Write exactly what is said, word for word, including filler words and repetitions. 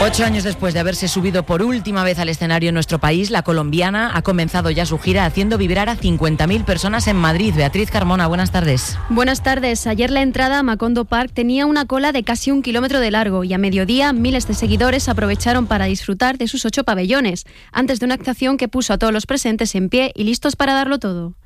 Ocho años después de haberse subido por última vez al escenario en nuestro país, la colombiana ha comenzado ya su gira haciendo vibrar a cincuenta mil personas en Madrid. Beatriz Carmona, buenas tardes. Buenas tardes. Ayer la entrada a Macondo Park tenía una cola de casi un kilómetro de largo y a mediodía miles de seguidores aprovecharon para disfrutar de sus ocho pabellones, antes de una actuación que puso a todos los presentes en pie y listos para darlo todo.